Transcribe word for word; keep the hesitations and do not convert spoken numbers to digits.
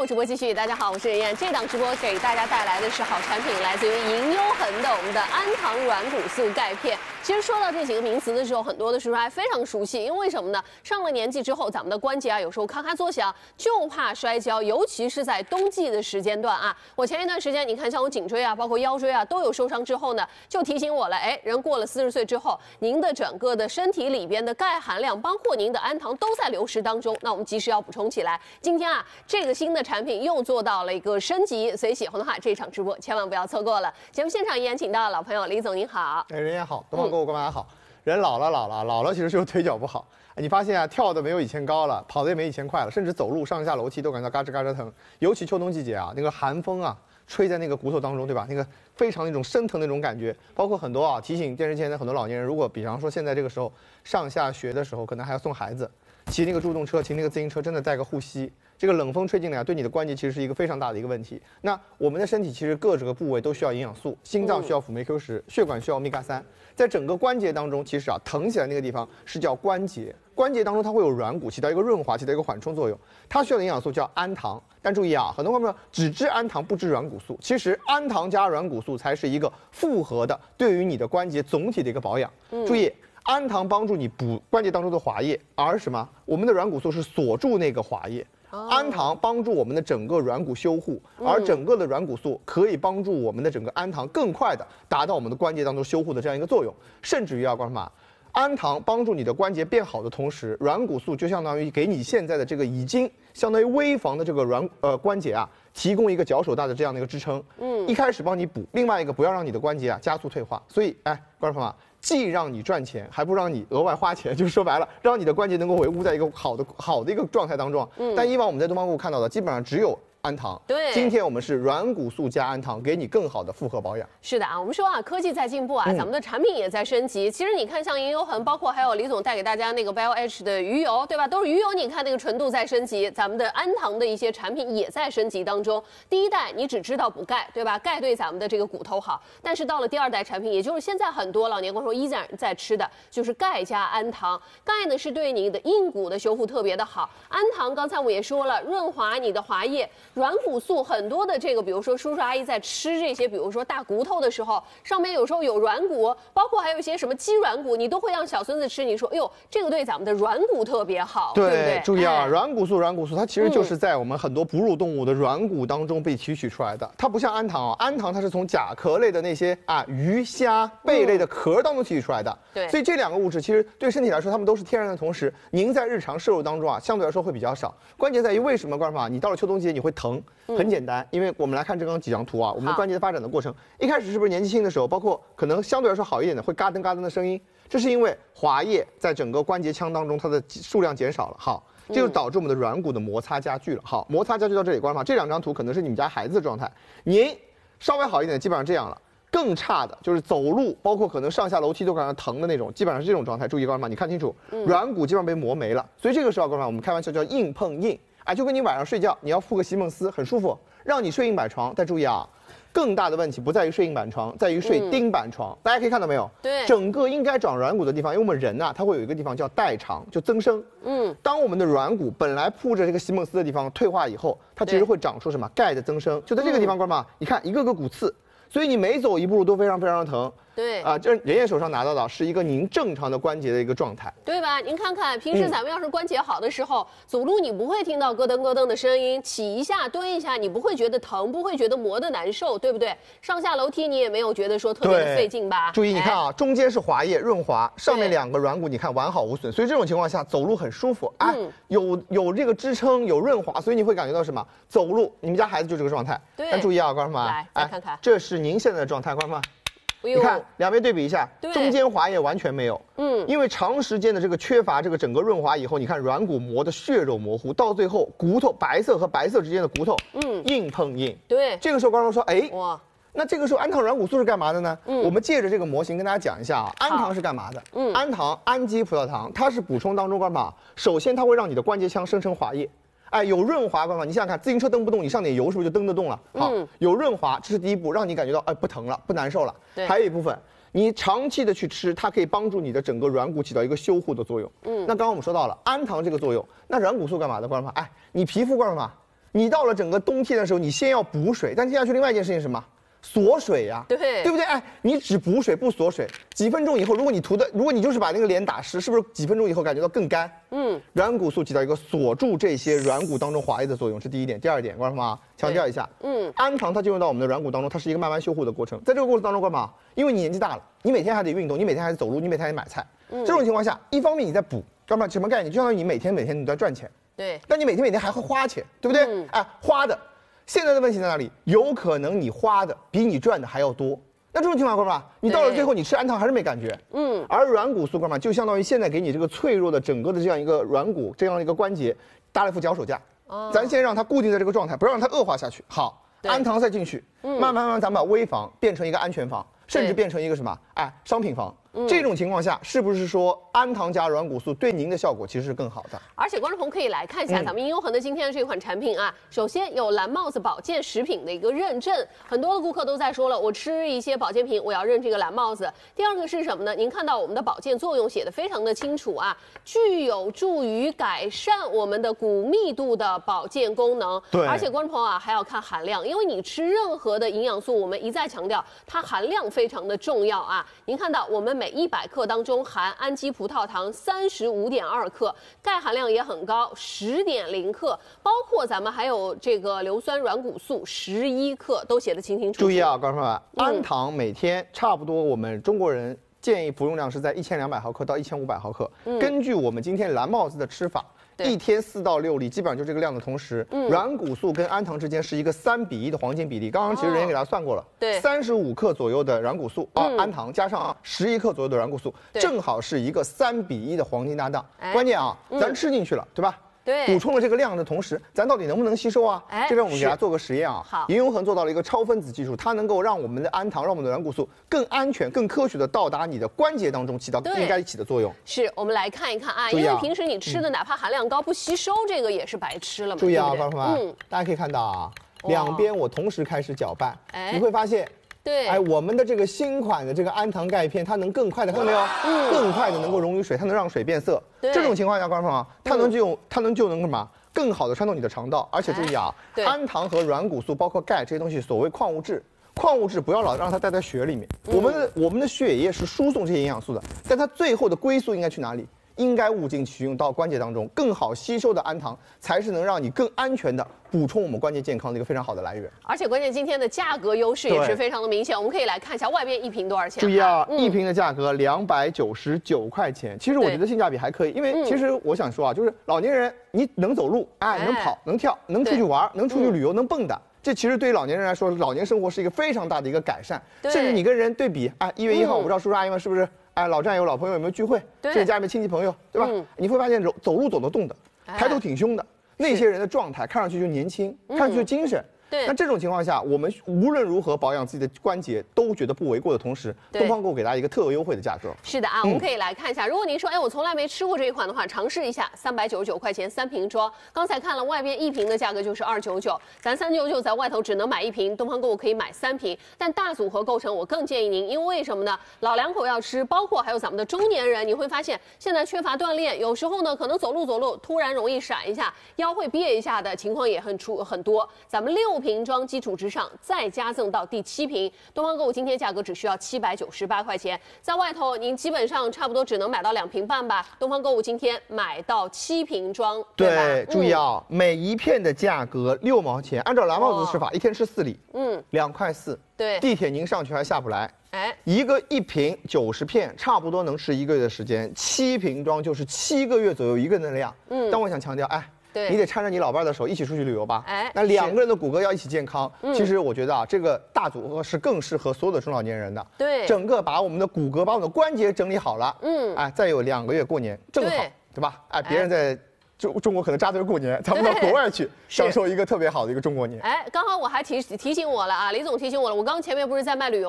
午直播继续，大家好，我是妍妍。这档直播给大家带来的是好产品，来自于银优恒的我们的安糖软骨素钙片。其实说到这几个名词的时候，很多的是不是还非常熟悉？因为为什么呢？上了年纪之后，咱们的关节啊，有时候咔咔作响，就怕摔跤，尤其是在冬季的时间段啊。我前一段时间，你看像我颈椎啊，包括腰椎啊，都有受伤之后呢，就提醒我了，哎，人过了四十岁之后，您的整个的身体里边的钙含量，包括您的氨糖都在流失当中，那我们及时要补充起来。今天啊，这个新的产品又做到了一个升级，所以喜欢的话，这场直播千万不要错过了。节目现场依然请到老朋友李总，您好。 哎，人也好，东方哥，我干嘛好？人老了，老了，老了，其实就是腿脚不好。你发现啊，跳的没有以前高了，跑的也没以前快了，甚至走路上下楼梯都感觉到嘎吱嘎吱疼。尤其秋冬季节啊，那个寒风啊，吹在那个骨头当中，对吧？那个非常那种生疼那种感觉。包括很多啊，提醒电视前的很多老年人，如果比方说现在这个时候上下学的时候，可能还要送孩子，骑那个助动车，骑那个自行车，真的带个护膝。这个冷风吹进来啊，对你的关节其实是一个非常大的一个问题。那我们的身体其实各这个部位都需要营养素，心脏需要辅酶 Q 十，血管需要欧米伽三。在整个关节当中，其实啊，疼起来那个地方是叫关节。关节当中它会有软骨，起到一个润滑，起到一个缓冲作用。它需要的营养素叫氨糖。但注意啊，很多朋友只知氨糖不知软骨素，其实氨糖加软骨素才是一个复合的，对于你的关节总体的一个保养。嗯、注意。氨糖帮助你补关节当中的滑液，而什么？我们的软骨素是锁住那个滑液。氨糖帮助我们的整个软骨修护，而整个的软骨素可以帮助我们的整个氨糖更快的达到我们的关节当中修护的这样一个作用。甚至于啊，干什么？氨糖帮助你的关节变好的同时，软骨素就相当于给你现在的这个已经相当于危房的这个软呃关节啊，提供一个脚手大的这样的一个支撑。嗯，一开始帮你补，另外一个不要让你的关节啊加速退化。所以，哎，观众朋友们。既让你赚钱，还不让你额外花钱，就是说白了，让你的关节能够维护在一个好的好的一个状态当中。嗯，但以往我们在东方顾看到的，基本上只有氨糖。对，今天我们是软骨素加氨糖，给你更好的复合保养。 是的啊，我们说啊，科技在进步啊，嗯、咱们的产品也在升级。其实你看，像银优恒，包括还有李总带给大家那个 BioH 的鱼油，对吧？都是鱼油，你看那个纯度在升级，咱们的氨糖的一些产品也在升级当中。第一代你只知道补钙，对吧？钙对咱们的这个骨头好，但是到了第二代产品，也就是现在很多老年观众依然在吃的，就是钙加氨糖。钙呢是对你的硬骨的修复特别的好，氨糖刚才我也说了，润滑你的滑液。软骨素很多的这个，比如说叔叔阿姨在吃这些，比如说大骨头的时候，上面有时候有软骨，包括还有一些什么鸡软骨，你都会让小孙子吃。你说，哎呦，这个对咱们的软骨特别好，对, 对不对？ 注意啊，哎、软骨素，软骨素它其实就是在我们很多哺乳动物的软骨当中被提取出来的。它不像氨糖啊，氨糖它是从甲壳类的那些啊鱼虾贝类的壳当中提取出来的。对、嗯，所以这两个物质其实对身体来说，它们都是天然的，同时您在日常摄入当中啊，相对来说会比较少。关键在于为什么？观众朋友，你到了秋冬季节你会疼。很简单，因为我们来看这刚几张图啊，我们的关节的发展的过程，一开始是不是年纪轻的时候，包括可能相对来说好一点的，会嘎噔嘎噔的声音，这是因为滑液在整个关节腔当中它的数量减少了，好，这就导致我们的软骨的摩擦加剧了。好，摩擦加剧到这里，观众朋友，这两张图可能是你们家孩子的状态，您稍微好一点的基本上这样了。更差的就是走路，包括可能上下楼梯都感到疼的那种，基本上是这种状态。注意，观众朋友，你看清楚，软骨基本上被磨没了，所以这个时候，观众朋友，我们开玩笑叫硬碰硬。哎，就跟你晚上睡觉，你要铺个席梦思，很舒服，让你睡硬板床。但注意啊，更大的问题不在于睡硬板床，在于睡钉板床。嗯、大家可以看到没有？对，整个应该长软骨的地方，因为我们人呐、啊，它会有一个地方叫代偿，就增生。嗯，当我们的软骨本来铺着这个席梦思的地方退化以后，它其实会长出什么钙的增生，就在这个地方，观众朋友，你看一个个骨刺，所以你每走一步路都非常非常的疼。对啊，这人家手上拿到的是一个您正常的关节的一个状态， 对吧？您看看，平时咱们要是关节好的时候，嗯、走路你不会听到咯噔咯噔的声音，起一下蹲一下，你不会觉得疼，不会觉得磨得难受，对不对？上下楼梯你也没有觉得说特别的费劲吧？ 注意，你看啊，哎、中间是滑液润滑，上面两个软骨你看完好无损，所以这种情况下走路很舒服，哎，嗯、有有这个支撑，有润滑，所以你会感觉到什么？走路，你们家孩子就这个状态。对，但注意啊，观众们， 来再看看， 哎，这是您现在的状态，观众们。你看两边对比一下，中间滑液完全没有，嗯，因为长时间的这个缺乏这个整个润滑以后，你看软骨磨的血肉模糊，到最后骨头白色和白色之间的骨头，嗯，硬碰硬，对，这个时候观众说，哎，哇，那这个时候氨糖软骨素是干嘛的呢？嗯，我们借着这个模型跟大家讲一下啊，氨糖是干嘛的？嗯，氨糖氨基葡萄糖，它是补充当中干嘛？首先它会让你的关节腔生成滑液。哎，有润滑，观众，你想想看，自行车蹬不动，你上点油是不是就蹬得动了？好，嗯、有润滑，这是第一步，让你感觉到哎不疼了，不难受了。对，还有一部分，你长期的去吃，它可以帮助你的整个软骨起到一个修护的作用。嗯，那刚刚我们说到了氨糖这个作用，那软骨素干嘛的？观众朋友，哎，你皮肤观众朋友， 你到了整个冬天的时候，你先要补水，但接下去另外一件事情是什么？锁水呀、啊， 对对不对？哎，你只补水不锁水，几分钟以后，如果你涂的，如果你就是把那个脸打湿，是不是几分钟以后感觉到更干？嗯，软骨素起到一个锁住这些软骨当中滑液的作用，是第一点。第二点，干什么？强调一下，嗯，氨糖它进入到我们的软骨当中，它是一个慢慢修护的过程。在这个过程当中，干嘛？因为你年纪大了，你每天还得运动，你每天还得走路，你每天还得买菜。嗯，这种情况下，一方面你在补，干嘛？什么概念？就相当于你每天每天你都在赚钱。 对， 但你每天每天还会花钱，对不对？嗯、哎，花的。现在的问题在哪里？有可能你花的比你赚的还要多。那这种情况，哥们儿，你到了最后，你吃氨糖还是没感觉。嗯。而软骨素，哥们儿，就相当于现在给你这个脆弱的整个的这样一个软骨这样一个关节搭了一副脚手架。哦。咱先让它固定在这个状态，不让它恶化下去。好，氨糖再进去，嗯、慢慢慢慢，咱们把危房变成一个安全房，甚至变成一个什么？哎，商品房。嗯、这种情况下，是不是说氨糖加软骨素对您的效果其实是更好的？ 而且观众朋友可以来看一下咱们银优恒的今天的这款产品啊，首先有蓝帽子保健食品的一个认证，很多的顾客都在说了，我吃一些保健品，我要认这个蓝帽子。第二个是什么呢？您看到我们的保健作用写的非常的清楚啊，具有助于改善我们的骨密度的保健功能。 对， 而且观众朋友啊还要看含量，因为你吃任何的营养素，我们一再强调它含量非常的重要啊。您看到我们每一百克当中含氨基葡萄糖三十五点二克，钙含量也很高，十点零克，包括咱们还有这个硫酸软骨素十一克，都写得清清楚楚。 注意啊，观众朋友们，氨糖每天差不多我们中国人建议服用量是在一千两百毫克到一千五百毫克。嗯、根据我们今天蓝帽子的吃法。一天四到六粒，基本上就这个量的同时，嗯、软骨素跟氨糖之间是一个三比一的黄金比例。刚刚其实人也给大家算过了， 对， 三十五克左右的软骨素啊，嗯、氨糖加上十一克左右的软骨素，正好是一个三比一的黄金搭档。哎、关键啊，咱吃进去了，嗯、对吧？ 对， 补充了这个量的同时，咱到底能不能吸收啊？哎，这边我们给大家做个实验啊。 好， 银永恒做到了一个超分子技术，它能够让我们的氨糖、让我们的软骨素更安全、更科学的到达你的关节当中，起到应该起的作用。 是，我们来看一看啊，因为平时你吃的哪怕含量高不吸收，这个也是白吃了嘛。 注意啊，观众朋友们，大家可以看到啊，两边我同时开始搅拌，你会发现。 对， 哎，我们的这个新款的这个氨糖钙片，它能更快的，看到没有？嗯，更快的能够溶于水，它能让水变色。 对， 这种情况下，观众朋友，它能就用，它能就能干嘛？更好的穿透你的肠道。而且注意啊，氨糖和软骨素，包括钙这些东西，所谓矿物质，矿物质不要老让它待在血里面。我们的我们的血液是输送这些营养素的，但它最后的归宿应该去哪里？应该物尽其用到关节当中，更好吸收的氨糖才是能让你更安全的补充我们关节健康的一个非常好的来源。 而且关键今天的价格优势也是非常的明显，我们可以来看一下外边一瓶多少钱。 注意啊，嗯、一瓶的价格两百九十九块钱，其实我觉得性价比还可以，因为其实我想说啊，就是老年人你能走路，哎，能跑，能跳，能出去玩，能出去旅游，能蹦跶。这其实对于老年人来说，老年生活是一个非常大的一个改善。甚至你跟人对比，哎，一月一号，我不知道叔叔阿姨们是不是？哎，老战友、老朋友有没有聚会？甚至家里面亲戚朋友，对吧？嗯、你会发现走走路走得动的，抬头挺胸的，那些人的状态看上去就年轻，看上去就精神。 对， 那这种情况下，我们无论如何保养自己的关节都觉得不为过的同时，东方购给大家一个特优惠的价格。 是的啊，我们可以来看一下，如果您说，哎，我从来没吃过这一款的话，尝试一下，三百九十九块钱三瓶装。刚才看了外边一瓶的价格就是二九九，咱三九九在外头只能买一瓶，东方购物可以买三瓶，但大组合构成我更建议您，因为为什么呢？老两口要吃，包括还有咱们的中年人，你会发现现在缺乏锻炼，有时候呢可能走路走路突然容易闪一下，腰会憋一下的情况也很出很多。咱们六瓶装基础之上再加赠到第七瓶，东方购物今天价格只需要七百九十八块钱，在外头您基本上差不多只能买到两瓶半吧，东方购物今天买到七瓶装，对吧？ 对，注意啊，嗯、每一片的价格六毛钱，按照蓝帽子的吃法，一天吃四粒，嗯，两块四， 对， 地铁您上去还下不来。 哎， 一个一瓶九十片，差不多能吃一个月的时间，七瓶装就是七个月左右一个人的量。嗯，但我想强调，哎。 对， 你得搀着你老伴的手一起出去旅游吧。 哎， 那两个人的骨骼要一起健康。嗯、其实我觉得啊，这个大组合是更适合所有的中老年人的。 对， 整个把我们的骨骼、把我们的关节整理好了。嗯，哎，再有两个月过年，正好，对, 对吧？哎，别人在中中国可能扎堆过年，咱们到国外去享受一个特别好的一个中国年。 哎，刚好我还提提醒我了啊，李总提醒我了，我刚前面不是在卖旅游。